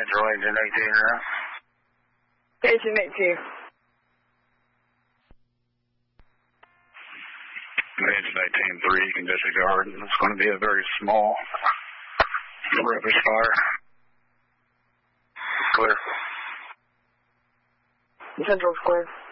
Central Agent 18 now. Agent 18. Agent 18-3, you can disregard. It's going to be a very small rubbish fire. Clear. Central's clear.